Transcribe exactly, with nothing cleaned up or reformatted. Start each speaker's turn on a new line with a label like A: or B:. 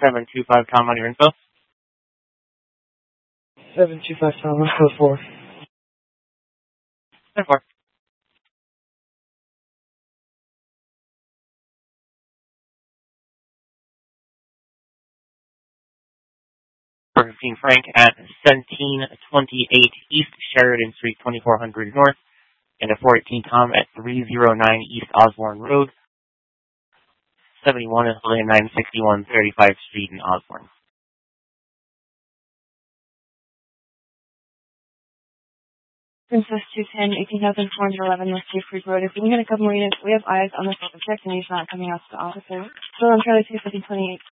A: seven two five Tom on your info.
B: seven two five Tom, let's go four.
A: ten four. fifteen Frank at seventeen twenty-eight East Sheridan Street, twenty-four hundred North, and a four eighteen Tom at three oh nine East Osborne Road, seventy-one and nine sixty-one thirty-fifth Street in Osborne.
C: Princess two ten, eighteen thousand four hundred eleven West Seaford Road. If we can get a couple more units, we have eyes on the subject and he's not coming out to the officer. Still on Charlie two fifty twenty-eight.